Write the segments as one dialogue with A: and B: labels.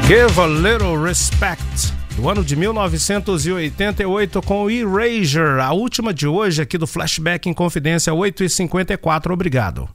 A: Give a Little Respect, do ano de 1988, com Erasure, a última de hoje aqui do Flashback em Confidência, 8h54. Obrigado.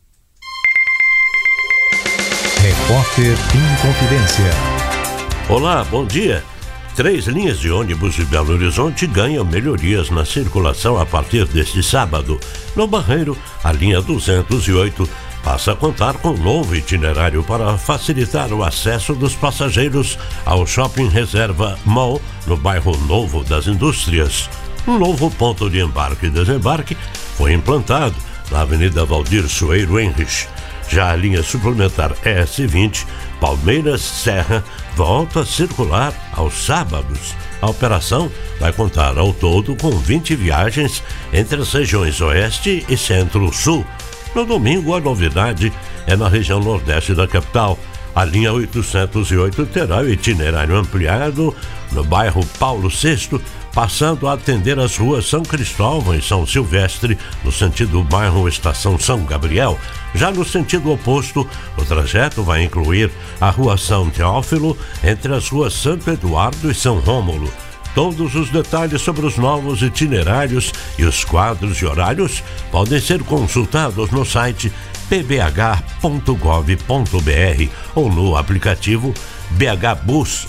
B: Repórter em Confidência.
C: Olá, bom dia. 3 linhas de ônibus de Belo Horizonte ganham melhorias na circulação a partir deste sábado. No Barreiro, a linha 208 passa a contar com um novo itinerário para facilitar o acesso dos passageiros ao Shopping Reserva Mall, no bairro Novo das Indústrias. Um novo ponto de embarque e desembarque foi implantado na Avenida Valdir Soeiro Henrich. Já a linha suplementar ES20 Palmeiras Serra volta a circular aos sábados. A operação vai contar ao todo com 20 viagens entre as regiões Oeste e Centro-Sul. No domingo, a novidade é na região Nordeste da capital. A linha 808 terá o itinerário ampliado no bairro Paulo VI, passando a atender as ruas São Cristóvão e São Silvestre, no sentido bairro Estação São Gabriel. Já no sentido oposto, o trajeto vai incluir a rua São Teófilo, entre as ruas Santo Eduardo e São Rômulo. Todos os detalhes sobre os novos itinerários e os quadros de horários podem ser consultados no site pbh.gov.br ou no aplicativo BH Bus+.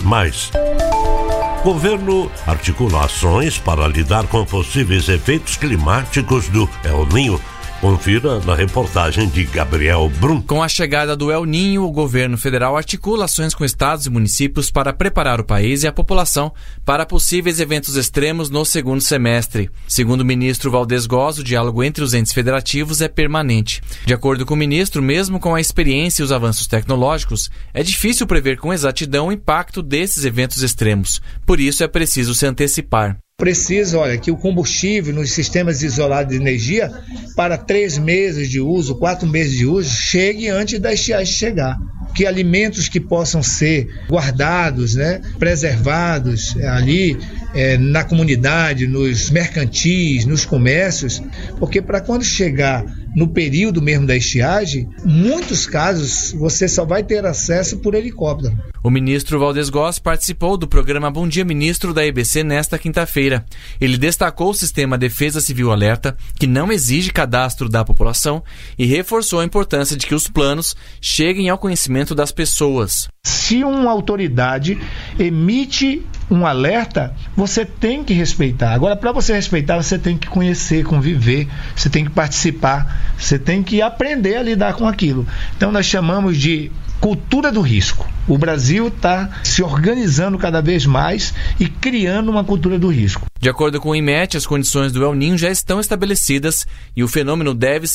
C: Governo articula ações para lidar com possíveis efeitos climáticos do El Niño. Confira na reportagem de Gabriel Brum.
D: Com a chegada do El Niño, o governo federal articula ações com estados e municípios para preparar o país e a população para possíveis eventos extremos no segundo semestre. Segundo o ministro Valdez Góes, o diálogo entre os entes federativos é permanente. De acordo com o ministro, mesmo com a experiência e os avanços tecnológicos, é difícil prever com exatidão o impacto desses eventos extremos. Por isso, é preciso se antecipar.
E: Precisa, que o combustível nos sistemas isolados de energia, para 3 meses de uso, 4 meses de uso, chegue antes da estiagem chegar. Que alimentos que possam ser guardados, preservados ali na comunidade, nos mercantis, nos comércios, porque para quando chegar no período mesmo da estiagem, muitos casos você só vai ter acesso por helicóptero.
D: O ministro Valdez Góes participou do programa Bom Dia Ministro da EBC nesta quinta-feira. Ele destacou o sistema Defesa Civil Alerta, que não exige cadastro da população, e reforçou a importância de que os planos cheguem ao conhecimento das pessoas.
E: Se uma autoridade emite um alerta, você tem que respeitar. Agora, para você respeitar, você tem que conhecer, conviver, você tem que participar, você tem que aprender a lidar com aquilo. Então, nós chamamos de cultura do risco. O Brasil está se organizando cada vez mais e criando uma cultura do risco.
D: De acordo com o IMET, as condições do El Niño já estão estabelecidas e o fenômeno deve